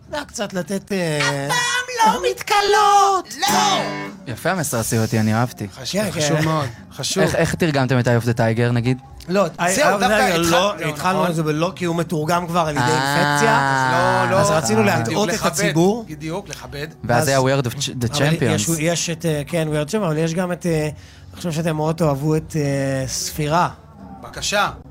זה קצת לתת... הפעם לא מתקלות! לא! יפה המסר הסיוטי, אני אהבתי. חשוב מאוד, חשוב. איך תרגמתם את eye of the tiger, נגיד? לא, זהו, דווקא התחלנו את זה בלא, כי הוא מתורגם כבר על ידי אינפקציה. לא, אז רצינו להטעות את הציבור. בדיוק, לכבד. ואז היה Word of the Champions. יש את, כן, Word of the Champions, אבל יש גם את, אני חושב שאתם מאוד אוהבו את ספירה. בבקשה.